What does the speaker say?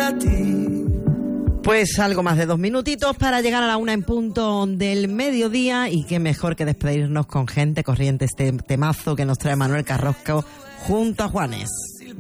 para ti. Pues algo más de 2 minutitos para llegar a la 1 en punto del mediodía, y qué mejor que despedirnos con Gente Corriente, este temazo que nos trae Manuel Carrasco junto a Juanes.